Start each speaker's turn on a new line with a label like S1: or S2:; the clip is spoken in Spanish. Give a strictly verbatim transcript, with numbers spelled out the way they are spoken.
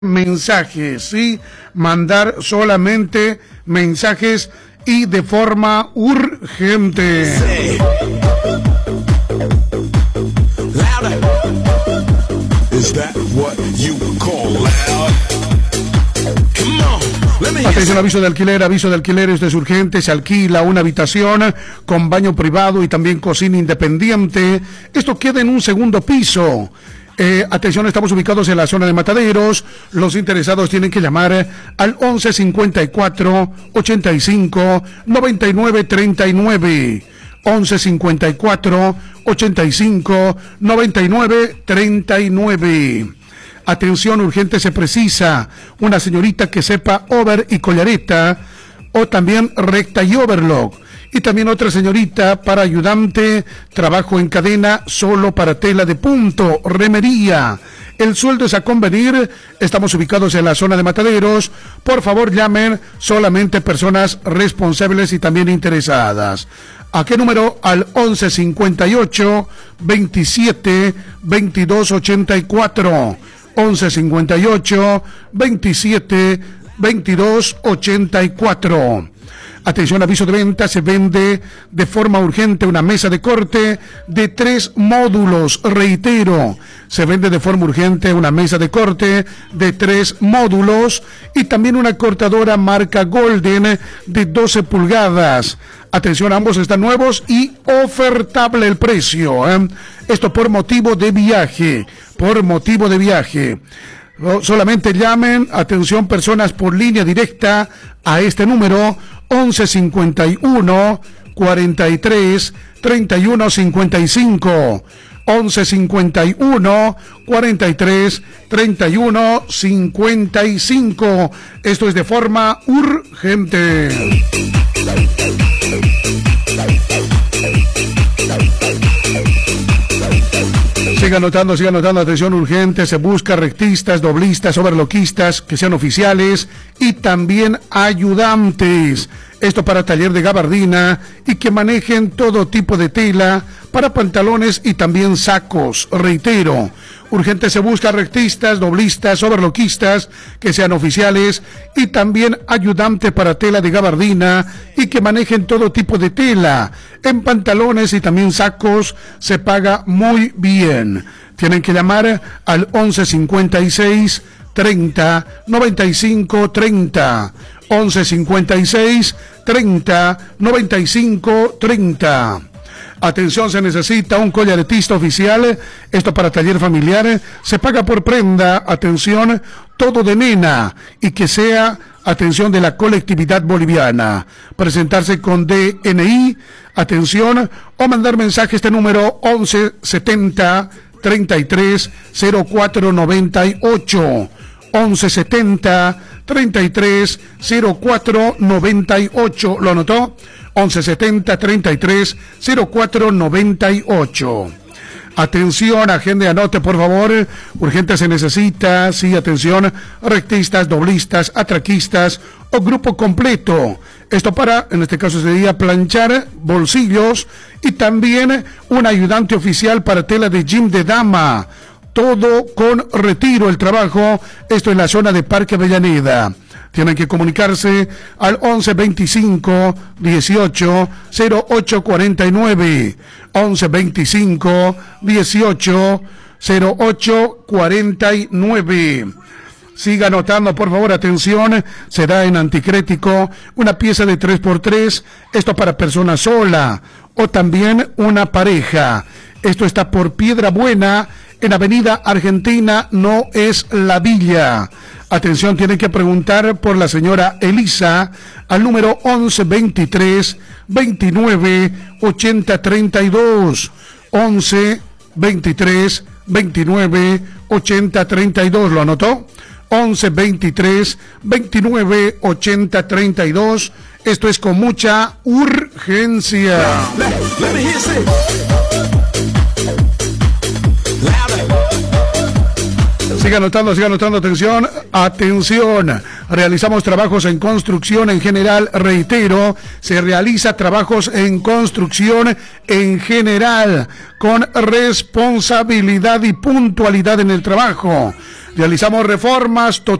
S1: mensajes, ¿sí? Mandar solamente mensajes y de forma urgente. Sí. Atención, aviso de alquiler, aviso de alquiler, esto es urgente, se alquila una habitación con baño privado y también cocina independiente. Esto queda en un segundo piso. Eh, atención, estamos ubicados en la zona de Mataderos. Los interesados tienen que llamar al once cincuenta y cuatro ochenta y cinco noventa y nueve treinta y nueve. once cincuenta y cuatro ochenta y cinco noventa y nueve treinta y nueve. Atención, urgente, se precisa una señorita que sepa over y collareta o también recta y overlock. Y también otra señorita para ayudante, trabajo en cadena solo para tela de punto, remería. El sueldo es a convenir, estamos ubicados en la zona de Mataderos. Por favor, llamen solamente personas responsables y también interesadas. ¿A qué número? Al once cincuenta y ocho veintisiete veintidós ochenta y cuatro. once cincuenta y ocho veintisiete veintidós ochenta y cuatro. Atención, aviso de venta, se vende de forma urgente una mesa de corte de tres módulos, reitero, se vende de forma urgente una mesa de corte de tres módulos y también una cortadora marca Golden de doce pulgadas. Atención, ambos están nuevos y ofertable el precio, ¿eh? Esto por motivo de viaje, por motivo de viaje. Solamente llamen, atención, personas por línea directa a este número once cincuenta y uno cuarenta y tres treinta y uno cincuenta y cinco. once cincuenta y uno cuarenta y tres treinta y uno cincuenta y cinco. Esto es de forma urgente. Siga anotando, siga anotando, atención urgente, se busca rectistas, doblistas, overloquistas, que sean oficiales y también ayudantes. Esto para taller de gabardina y que manejen todo tipo de tela para pantalones y también sacos. Reitero, urgente se busca rectistas, doblistas, overloquistas, que sean oficiales y también ayudantes para tela de gabardina y que manejen todo tipo de tela. En pantalones y también sacos se paga muy bien. Tienen que llamar al once cincuenta y seis treinta noventa y cinco treinta. once cincuenta y seis treinta noventa y cinco treinta. Atención, se necesita un collaretista oficial, esto para taller familiar, se paga por prenda, atención, todo de nena, y que sea, atención, de la colectividad boliviana. Presentarse con D N I, atención, o mandar mensaje a este número once setenta treinta y tres cero cuatro noventa y ocho. once setenta treinta y tres cero cuatro noventa y ocho. ¿Lo anotó? once setenta treinta y tres cero cuatro noventa y ocho. Atención, agende, anote por favor. Urgente se necesita, sí, atención, rectistas, doblistas, atraquistas o grupo completo. Esto para, en este caso sería planchar, bolsillos y también un ayudante oficial para tela de jean de dama. Todo con retiro el trabajo, esto en la zona de Parque Avellaneda. Tienen que comunicarse al once veinticinco dieciocho cero ocho cuarenta y nueve. once veinticinco dieciocho cero ocho cuarenta y nueve. Siga anotando, por favor, atención, se da en anticrético una pieza de tres por tres, esto para persona sola o también una pareja. Esto está por Piedra Buena, en Avenida Argentina, no es La Villa. Atención, tienen que preguntar por la señora Elisa al número once veintitrés veintinueve ochenta treinta y dos. once veintitrés veintinueve ochenta treinta y dos. ¿Lo anotó? once veintitrés veintinueve ochenta treinta y dos. Esto es con mucha urgencia. Siga anotando, siga anotando, atención, atención, realizamos trabajos en construcción en general, reitero, se realiza trabajos en construcción en general, con responsabilidad y puntualidad en el trabajo. Realizamos reformas